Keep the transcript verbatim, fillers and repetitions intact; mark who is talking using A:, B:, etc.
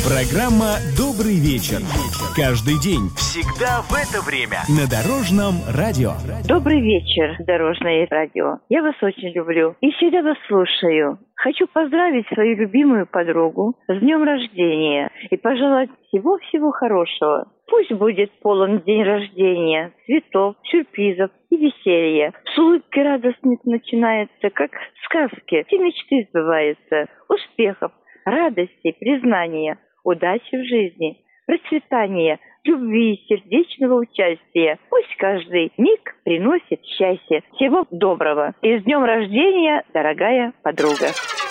A: Программа «Добрый вечер». Каждый день, всегда в это время. На Дорожном радио.
B: Добрый вечер, Дорожное радио. Я вас очень люблю и всегда вас слушаю. Хочу поздравить свою любимую подругу с днем рождения и пожелать всего-всего хорошего. Пусть будет полон день рождения, цветов, сюрпризов и веселья. С улыбкой радостных начинается, как в сказке. Все мечты сбываются. Успехов, радости, признания, удачи в жизни, процветания, любви, сердечного участия. Пусть каждый миг приносит счастье. Всего доброго. И с днем рождения, дорогая подруга.